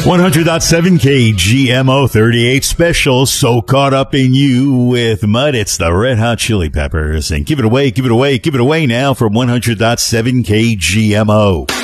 100.7 KGMO 38 special. So caught up in you with mud. It's the Red Hot Chili Peppers. And give it away now from 100.7 KGMO.